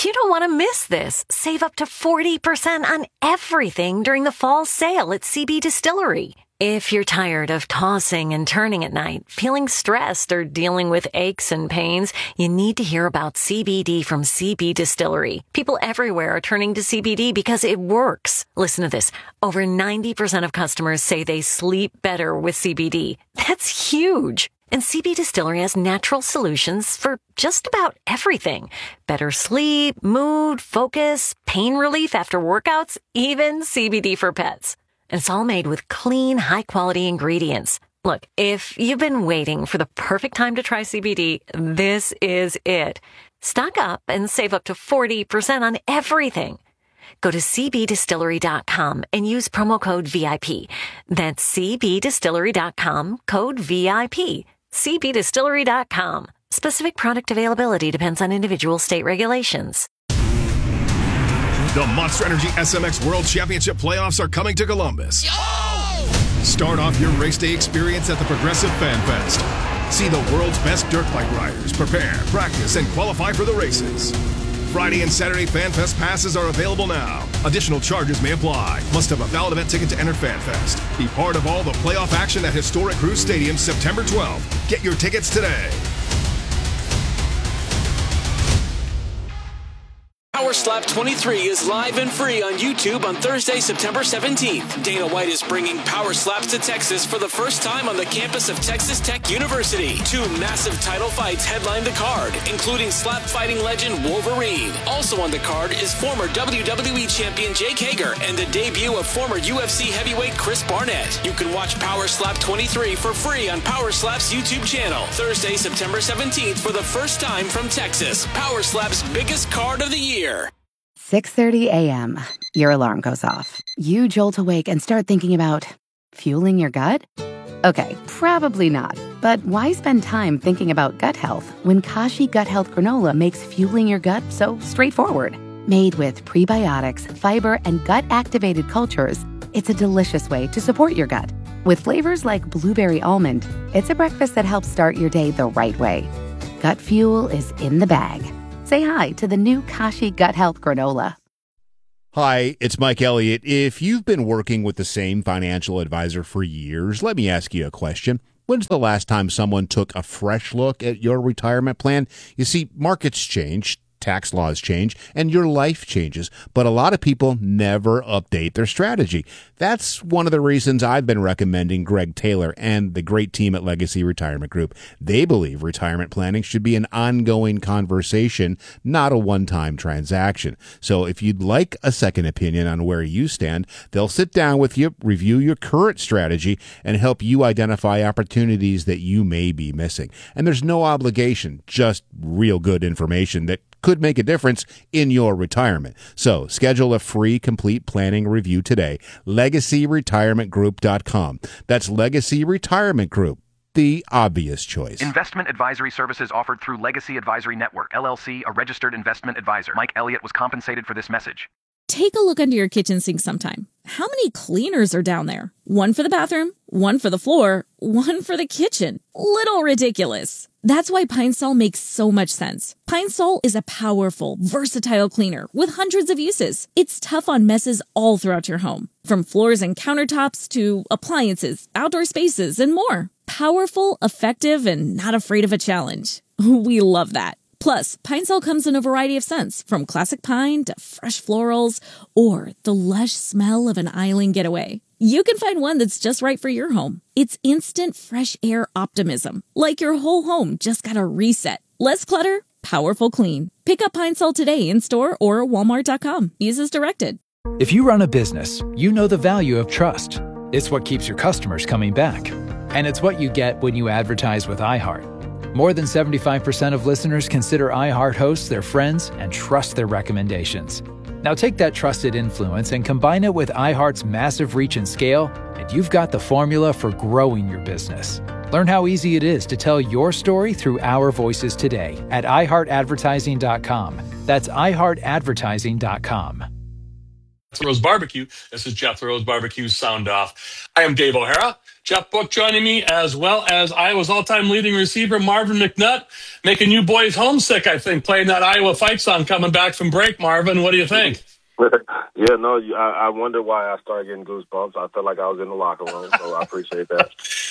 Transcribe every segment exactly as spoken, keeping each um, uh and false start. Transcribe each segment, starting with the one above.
You don't want to miss this. Save up to forty percent on everything during the fall sale at C B Distillery. If you're tired of tossing and turning at night, feeling stressed, or dealing with aches and pains, you need to hear about C B D from C B Distillery. People everywhere are turning to C B D because it works. Listen to this. Over ninety percent of customers say they sleep better with C B D. That's huge. And C B Distillery has natural solutions for just about everything. Better sleep, mood, focus, pain relief after workouts, even C B D for pets. And it's all made with clean, high-quality ingredients. Look, if you've been waiting for the perfect time to try C B D, this is it. Stock up and save up to forty percent on everything. Go to c b distillery dot com and use promo code V I P. That's c b distillery dot com, code V I P. c b distillery dot com. Specific product availability depends on individual state regulations. The Monster Energy S M X World Championship playoffs are coming to Columbus. Oh! Start off your race day experience at the Progressive Fan Fest. See the world's best dirt bike riders prepare, practice, and qualify for the races. Friday and Saturday Fan Fest passes are available now. Additional charges may apply. Must have a valid event ticket to enter FanFest. Be part of all the playoff action at historic Cruise Stadium September twelfth. Get your tickets today. Power Slap twenty-three is live and free on YouTube on Thursday, September seventeenth. Dana White is bringing Power Slaps to Texas for the first time on the campus of Texas Tech University. Two massive title fights headline the card, including slap fighting legend Wolverine. Also on the card is former W W E champion Jake Hager and the debut of former U F C heavyweight Chris Barnett. You can watch Power Slap twenty-three for free on Power Slap's YouTube channel. Thursday, September seventeenth for the first time from Texas. Power Slap's biggest card of the year. six thirty a.m. Your alarm goes off. You jolt awake and start thinking about fueling your gut? Okay, probably not. But why spend time thinking about gut health when Kashi Gut Health Granola makes fueling your gut so straightforward? Made with prebiotics, fiber, and gut-activated cultures, it's a delicious way to support your gut. With flavors like blueberry almond, it's a breakfast that helps start your day the right way. Gut fuel is in the bag. Say hi to the new Kashi Gut Health Granola. Hi, it's Mike Elliott. If you've been working with the same financial advisor for years, let me ask you a question. When's the last time someone took a fresh look at your retirement plan? You see, markets change, tax laws change, and your life changes, but a lot of people never update their strategy. That's one of the reasons I've been recommending Greg Taylor and the great team at Legacy Retirement Group. They believe retirement planning should be an ongoing conversation, not a one-time transaction. So if you'd like a second opinion on where you stand, they'll sit down with you, review your current strategy, and help you identify opportunities that you may be missing. And there's no obligation, just real good information that could make a difference in your retirement. So schedule a free complete planning review today. legacy retirement group dot com. That's Legacy Retirement Group, the obvious choice. Investment advisory services offered through Legacy Advisory Network, L L C, a registered investment advisor. Mike Elliott was compensated for this message. Take a look under your kitchen sink sometime. How many cleaners are down there? One for the bathroom, one for the floor, one for the kitchen. Little ridiculous. That's why Pine Sol makes so much sense. Pine Sol is a powerful, versatile cleaner with hundreds of uses. It's tough on messes all throughout your home, from floors and countertops to appliances, outdoor spaces, and more. Powerful, effective, and not afraid of a challenge. We love that. Plus, Pine Sol comes in a variety of scents, from classic pine to fresh florals, or the lush smell of an island getaway. You can find one that's just right for your home. It's instant fresh air optimism, like your whole home just got a reset. Less clutter, powerful clean. Pick up Pine Sol today in store or walmart dot com. Use as directed. If you run a business, you know the value of trust. It's what keeps your customers coming back. And it's what you get when you advertise with iHeart. More than seventy-five percent of listeners consider iHeart hosts their friends and trust their recommendations. Now take that trusted influence and combine it with iHeart's massive reach and scale, and you've got the formula for growing your business. Learn how easy it is to tell your story through our voices today at i heart advertising dot com. That's i heart advertising dot com. Jethro's Barbecue. This is Jethro's Barbecue Sound Off. I am Dave O'Hara. Jeff Book joining me, as well as Iowa's all-time leading receiver, Marvin McNutt, making you boys homesick, I think, playing that Iowa fight song coming back from break. Marvin, what do you think? Yeah, no, I, I wonder why I started getting goosebumps. I felt like I was in the locker room, so I appreciate that.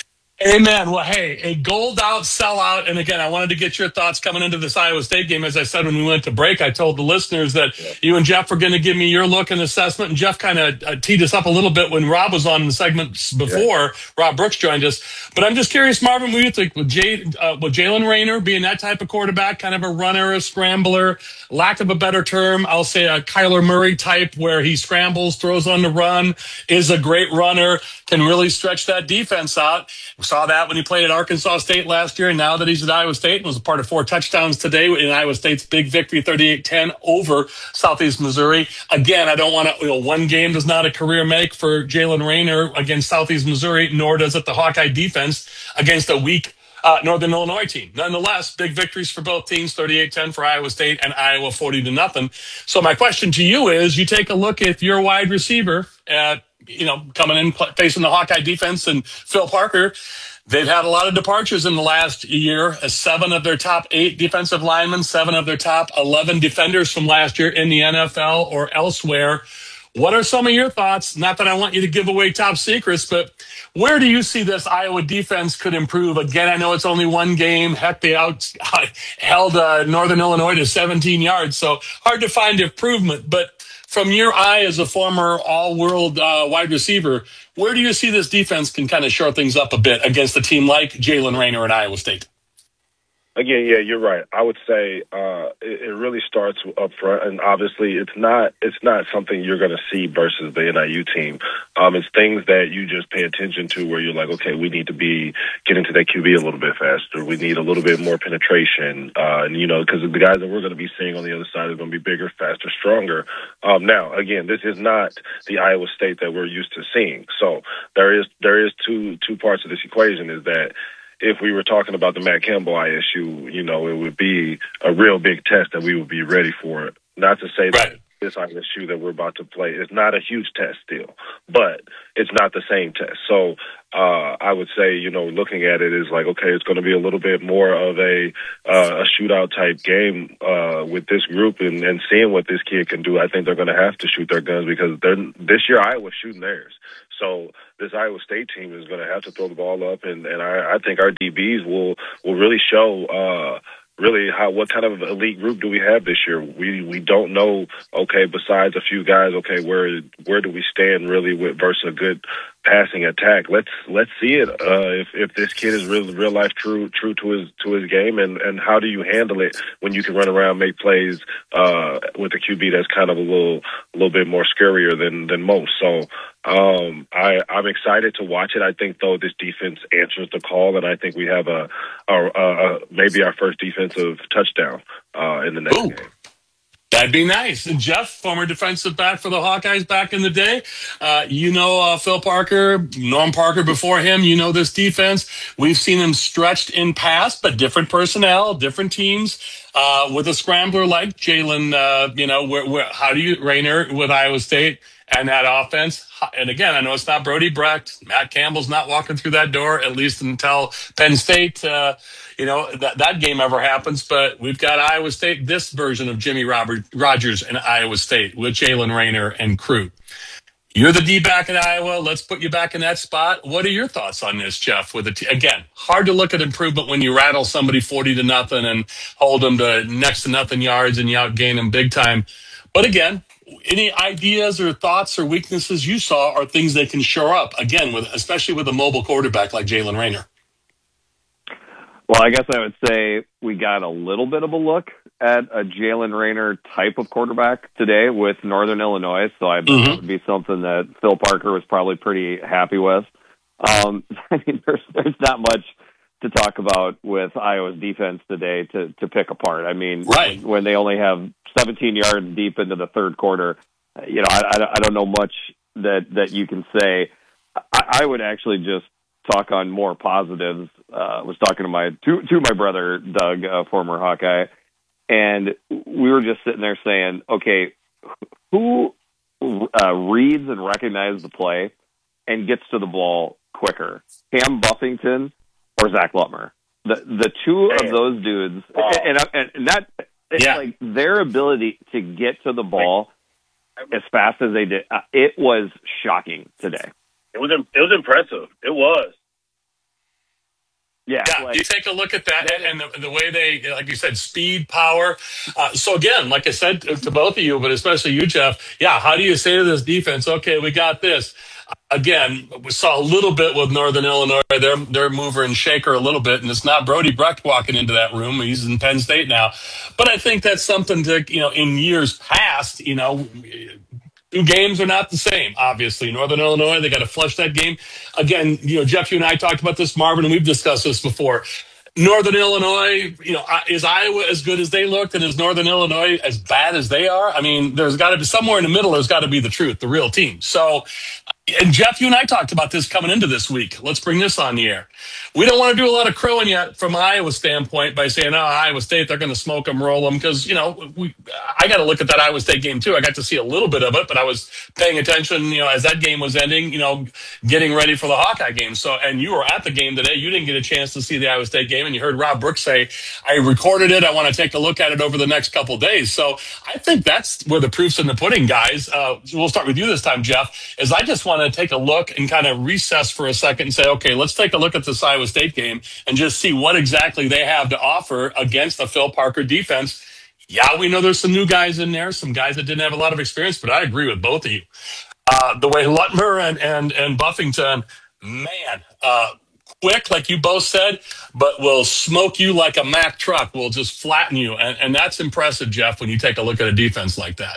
Amen. Well, hey, a gold out sellout. And again, I wanted to get your thoughts coming into this Iowa State game. As I said, when we went to break, I told the listeners that yeah. you and Jeff were going to give me your look and assessment. And Jeff kind of uh, teed us up a little bit when Rob was on the segments before. Yeah. Rob Brooks joined us. But I'm just curious, Marvin, what do you think with, Jay, uh, with Jalen Raynor being that type of quarterback, kind of a runner, a scrambler, lack of a better term, I'll say a Kyler Murray type where he scrambles, throws on the run, is a great runner, can really stretch that defense out. We saw that when he played at Arkansas State last year, and now that he's at Iowa State and was a part of four touchdowns today in Iowa State's big victory, thirty-eight ten over Southeast Missouri. Again, I don't want to, you know, one game does not a career make for Jalen Raynor against Southeast Missouri, nor does it the Hawkeye defense against a weak uh, Northern Illinois team. Nonetheless, big victories for both teams, thirty-eight ten for Iowa State and Iowa forty to nothing. So my question to you is, you take a look at your wide receiver at, you know, coming in facing the Hawkeye defense and Phil Parker. They've had a lot of departures in the last year. Seven of their top eight defensive linemen, seven of their top eleven defenders from last year in the N F L or elsewhere. What are some of your thoughts? Not that I want you to give away top secrets, but where do you see this Iowa defense could improve? Again, I know it's only one game. Heck, they out held uh, Northern Illinois to seventeen yards, so hard to find improvement. But from your eye as a former all-world uh, wide receiver, where do you see this defense can kind of shore things up a bit against a team like Jalen Raynor at Iowa State? Again, yeah, you're right. I would say uh, it, it really starts up front, and obviously, it's not it's not something you're going to see versus the N I U team. Um, it's things that you just pay attention to, where you're like, okay, we need to be getting to that Q B a little bit faster. We need a little bit more penetration, uh, and you know, because the guys that we're going to be seeing on the other side are going to be bigger, faster, stronger. Um, now, again, this is not the Iowa State that we're used to seeing. So there is there is two two parts of this equation. Is that if we were talking about the Matt Campbell I S U, you know, it would be a real big test that we would be ready for it. Not to say that this I S U that we're about to play is not a huge test still, but it's not the same test. So uh, I would say, you know, looking at it is like, okay, it's going to be a little bit more of a uh, a shootout type game uh, with this group, and, and seeing what this kid can do. I think they're going to have to shoot their guns because they're this year Iowa's shooting theirs. So this Iowa State team is going to have to throw the ball up, and, and I, I think our D Bs will will really show uh, really how what kind of elite group do we have this year. We we don't know. Okay, besides a few guys, okay, where where do we stand really with versus a good passing attack? Let's let's see it. Uh, if if this kid is real real life true true to his to his game, and, and how do you handle it when you can run around, make plays uh, with a Q B that's kind of a little a little bit more scarier than than most. So. Um, I, I'm excited to watch it. I think, though, this defense answers the call, and I think we have a, a, a, a maybe our first defensive touchdown uh, in the next Ooh. game. That'd be nice. And Jeff, former defensive back for the Hawkeyes back in the day, uh, you know uh, Phil Parker, Norm Parker before him. You know this defense. We've seen them stretched in past, but different personnel, different teams. Uh, with a scrambler like Jalen, uh, you know, where, where, how do you Raynor with Iowa State? And that offense, and again, I know it's not Brody Brecht. Matt Campbell's not walking through that door, at least until Penn State, uh, you know, that, that game ever happens. But we've got Iowa State, this version of Jimmy Robert, Rogers and Iowa State with Jalen Raynor and crew. You're the D-back in Iowa. Let's put you back in that spot. What are your thoughts on this, Jeff? With the t- Again, hard to look at improvement when you rattle somebody forty to nothing and hold them to next to nothing yards and you outgain them big time. But again, any ideas or thoughts or weaknesses you saw are things they can shore up, again, with especially with a mobile quarterback like Jalen Raynor? Well, I guess I would say we got a little bit of a look at a Jalen Raynor type of quarterback today with Northern Illinois, so I bet mm-hmm. that would be something that Phil Parker was probably pretty happy with. Um, I mean, there's, there's not much to talk about with Iowa's defense today to, to pick apart. I mean, right. when, when they only have seventeen yards deep into the third quarter, you know, I, I, I don't know much that, that you can say. I, I would actually just talk on more positives. Uh, I was talking to my to, to my brother, Doug, a former Hawkeye, and we were just sitting there saying, okay, who uh, reads and recognizes the play and gets to the ball quicker, Cam Buffington or Zach Lutmer. The the two of those dudes, and, and, and that, yeah. like their ability to get to the ball as fast as they did, uh, it was shocking today. It was it was impressive. It was. Yeah, yeah like, you take a look at that and, and the, the way they, like you said, speed, power. Uh, so again, like I said to, to both of you, but especially you, Jeff, yeah, how do you say to this defense, okay, we got this? Again, we saw a little bit with Northern Illinois. They're, they're mover and shaker a little bit, and it's not Brody Brecht walking into that room. He's in Penn State now. But I think that's something to, you know, in years past, you know, two games are not the same, obviously. Northern Illinois, they got to flush that game. Again, you know, Jeff, you and I talked about this, Marvin, and we've discussed this before. Northern Illinois, you know, is Iowa as good as they looked, and is Northern Illinois as bad as they are? I mean, there's got to be somewhere in the middle. There's got to be the truth, the real team. So, and Jeff, you and I talked about this coming into this week. Let's bring this on the air. We don't want to do a lot of crowing yet from Iowa standpoint by saying, oh, Iowa State, they're going to smoke them, roll them. Because, you know, we, I got to look at that Iowa State game, too. I got to see a little bit of it, but I was paying attention, you know, as that game was ending, you know, getting ready for the Hawkeye game. So, and you were at the game today. You didn't get a chance to see the Iowa State game. And you heard Rob Brooks say, I recorded it. I want to take a look at it over the next couple of days. So I think that's where the proof's in the pudding, guys. Uh, we'll start with you this time, Jeff, is I just want to take a look and kind of recess for a second and say, okay, let's take a look at this Iowa State game and just see what exactly they have to offer against the Phil Parker defense. Yeah, we know there's some new guys in there, some guys that didn't have a lot of experience, but I agree with both of you. Uh, the way Lutmer and, and, and Buffington, man, uh, quick, like you both said, but will smoke you like a Mack truck, will just flatten you. And, and that's impressive, Jeff, when you take a look at a defense like that.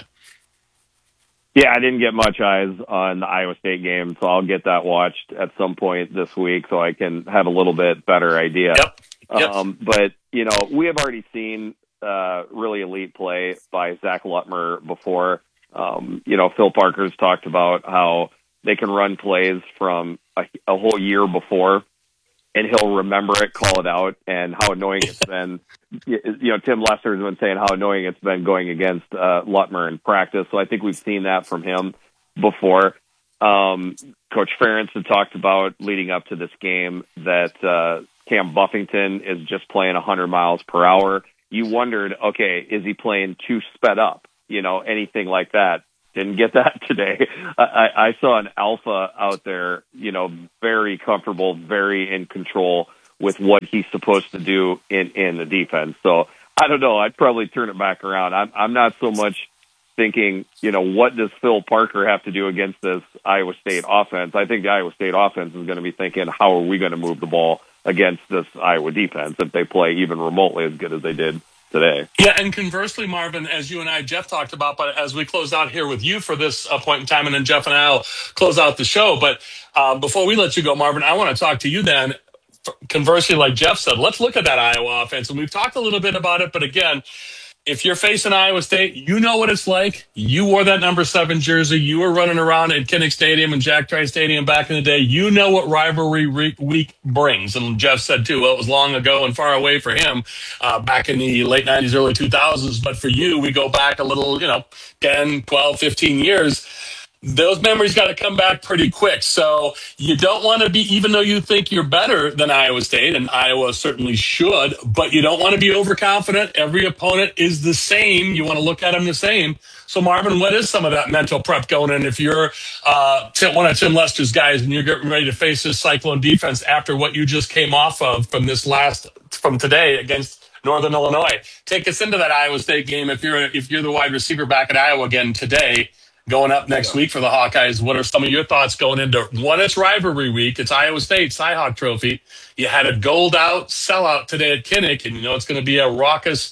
Yeah, I didn't get much eyes on the Iowa State game, so I'll get that watched at some point this week so I can have a little bit better idea. Yep. Yep. Um, but, you know, we have already seen uh, really elite play by Zach Lutmer before. Um, you know, Phil Parker's talked about how they can run plays from a, a whole year before, and he'll remember it, call it out, and how annoying it's been. You know, Tim Lester's been saying how annoying it's been going against uh, Lutmer in practice. So I think we've seen that from him before. Um, Coach Ferentz had talked about leading up to this game that uh, Cam Buffington is just playing one hundred miles per hour. You wondered, okay, is he playing too sped up? You know, anything like that. Didn't get that today. I, I saw an alpha out there, you know, very comfortable, very in control with what he's supposed to do in, in the defense. So I don't know. I'd probably turn it back around. I'm, I'm not so much thinking, you know, what does Phil Parker have to do against this Iowa State offense? I think the Iowa State offense is going to be thinking, how are we going to move the ball against this Iowa defense if they play even remotely as good as they did today. Yeah, and conversely, Marvin, as you and I, Jeff, talked about, but as we close out here with you for this uh, point in time, and then Jeff and I will close out the show. But uh, before we let you go, Marvin, I want to talk to you then. Conversely, like Jeff said, let's look at that Iowa offense. And we've talked a little bit about it, but again, if you're facing Iowa State, you know what it's like. You wore that number seven jersey. You were running around at Kinnick Stadium and Jack Trice Stadium back in the day. You know what rivalry week brings. And Jeff said, too, well, it was long ago and far away for him uh, back in the late nineties, early two thousands. But for you, we go back a little, you know, ten, twelve, fifteen years. Those memories got to come back pretty quick. So you don't want to be, even though you think you're better than Iowa State, and Iowa certainly should, but you don't want to be overconfident. Every opponent is the same. You want to look at them the same. So, Marvin, what is some of that mental prep going in if you're uh, one of Tim Lester's guys and you're getting ready to face this Cyclone defense after what you just came off of from this last, from today against Northern Illinois? Take us into that Iowa State game if you're if you're the wide receiver back at Iowa again today. Going up next week for the Hawkeyes, what are some of your thoughts going into one? It's rivalry week. It's Iowa State Cy-Hawk Trophy. You had a gold out sellout today at Kinnick, and you know it's going to be a raucous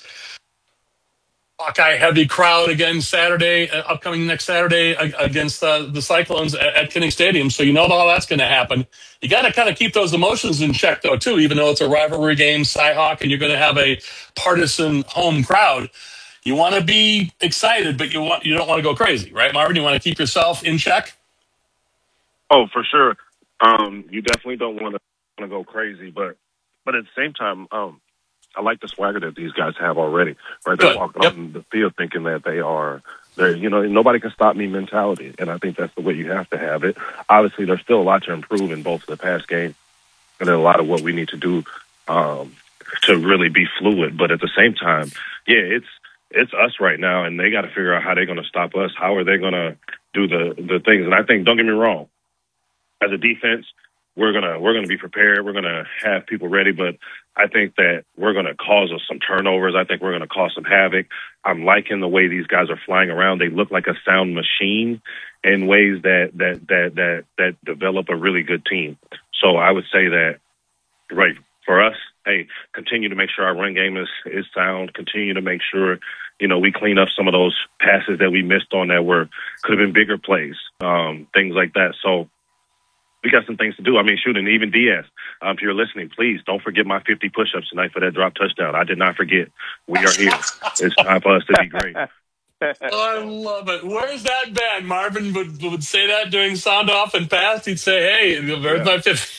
Hawkeye heavy crowd again Saturday, uh, upcoming next Saturday against uh, the Cyclones at, at Kinnick Stadium. So you know all that's going to happen. You got to kind of keep those emotions in check though too, even though it's a rivalry game, Cy-Hawk, and you're going to have a partisan home crowd. You want to be excited, but you want you don't want to go crazy, right, Marvin? You want to keep yourself in check? Oh, for sure. Um, you definitely don't want to, want to go crazy, but but at the same time, um, I like the swagger that these guys have already. Right, they're Good. walking Yep. on the field thinking that they are There, you know, nobody can stop me mentality, and I think that's the way you have to have it. Obviously, there's still a lot to improve in both of the past games, and then a lot of what we need to do um, to really be fluid. But at the same time, yeah, it's it's us right now, and they got to figure out how they're going to stop us. How are they going to do the the things? And I think, don't get me wrong, as a defense, we're gonna we're gonna be prepared. We're gonna have people ready, but I think that we're going to cause us some turnovers. I think we're going to cause some havoc. I'm liking the way these guys are flying around. They look like a sound machine in ways that that that that that develop a really good team. So I would say that, right, for us, hey, continue to make sure our run game is is sound. Continue to make sure, you know, we clean up some of those passes that we missed on that were could have been bigger plays, um, things like that. So we got some things to do. I mean, shoot, and even Diaz, um, if you're listening, please don't forget my fifty push-ups tonight for that drop touchdown. I did not forget. We are here. It's time for us to be great. I love it. Where's that band? Marvin would would say that during sound off and pass. He'd say, "Hey, where's Yeah. my fifty?"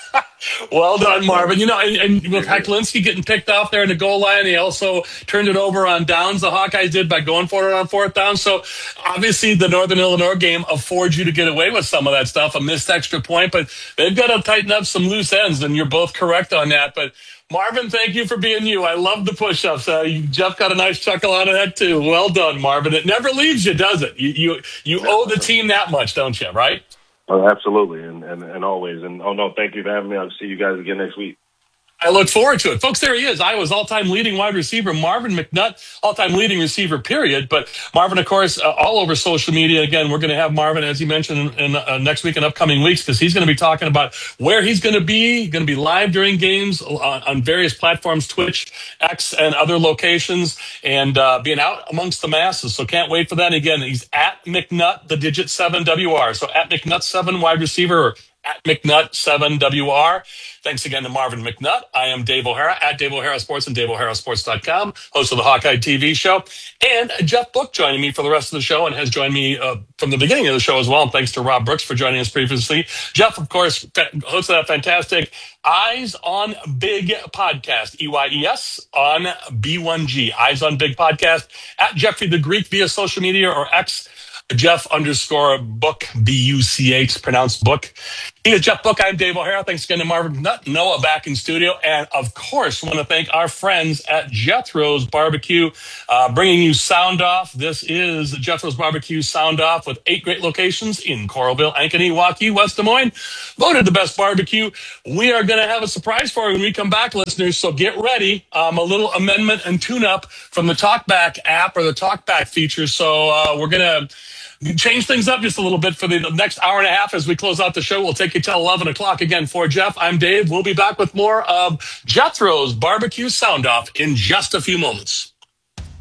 Well done, Marvin. You know, and, and with Heklinski getting picked off there in the goal line, he also turned it over on downs. The Hawkeyes did by going for it on fourth down. So obviously, the Northern Illinois game affords you to get away with some of that stuff, a missed extra point, but they've got to tighten up some loose ends, and you're both correct on that. But Marvin, thank you for being you. I love the push-ups. Uh, you, Jeff got a nice chuckle out of that too. Well done, Marvin. It never leaves you, does it? You you, you owe the team that much, don't you? Right? Oh, absolutely, and, and and always. And oh no, thank you for having me. I'll see you guys again next week. I look forward to it. Folks, there he is. Iowa's all-time leading wide receiver, Marvin McNutt, all-time leading receiver, period. But Marvin, of course, uh, all over social media. Again, we're going to have Marvin, as he mentioned, in, in uh, next week and upcoming weeks, because he's going to be talking about where he's going to be, going to be live during games on, on various platforms, Twitch, X, and other locations, and uh, being out amongst the masses. So can't wait for that. Again, he's at McNutt, the digit seven W R. So at McNutt seven, wide receiver, or at McNutt seven W R. Thanks again to Marvin McNutt. I am Dave O'Hara at Dave O'Hara Sports and Dave O'Hara Sports dot com, host of the Hawkeye T V show. And Jeff Book joining me for the rest of the show and has joined me uh, from the beginning of the show as well. And thanks to Rob Brooks for joining us previously. Jeff, of course, host of that fantastic Eyes on Big podcast, E Y E S on B one G. Eyes on Big podcast at Jeffrey the Greek via social media or X. Jeff underscore Book, B U C H, pronounced Book. He is Jeff Book. I'm Dave O'Hara. Thanks again to Marvin McNutt, Noah back in studio. And, of course, want to thank our friends at Jethro's Barbecue, uh, bringing you Sound Off. This is Jethro's Barbecue Sound Off with eight great locations in Coralville, Ankeny, Waukee, West Des Moines. Voted the best barbecue. We are going to have a surprise for you when we come back, listeners, so get ready. Um, a little amendment and tune-up from the TalkBack app or the TalkBack feature. So uh, we're going to change things up just a little bit for the next hour and a half as we close out the show. We'll take you till eleven o'clock. Again, for Jeff, I'm Dave. We'll be back with more of Jethro's Barbecue Sound Off in just a few moments.